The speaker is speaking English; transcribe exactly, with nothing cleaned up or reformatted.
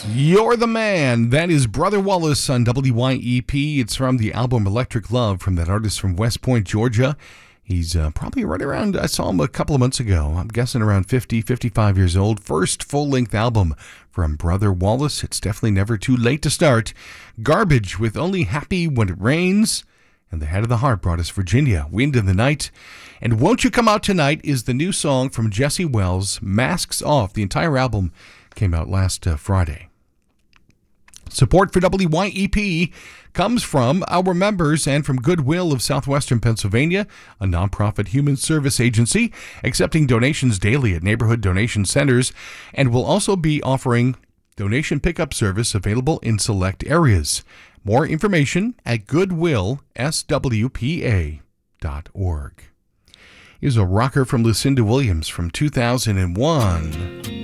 You're the Man. That is Brother Wallace on W Y E P. It's from the album Electric Love from that artist from West Point, Georgia. He's uh, probably right around, I saw him a couple of months ago. I'm guessing around fifty, fifty-five years old. First full-length album from Brother Wallace. It's definitely never too late to start. Garbage with Only Happy When It Rains. And The Head of the Heart brought us Virginia, Wind in the Night. And Won't You Come Out Tonight is the new song from Jesse Wells, Masks Off. The entire album came out last uh, Friday. Support for W Y E P comes from our members and from Goodwill of Southwestern Pennsylvania, a nonprofit human service agency accepting donations daily at neighborhood donation centers, and will also be offering donation pickup service available in select areas. More information at goodwill s w p a dot org. Here's a rocker from Lucinda Williams from two thousand one.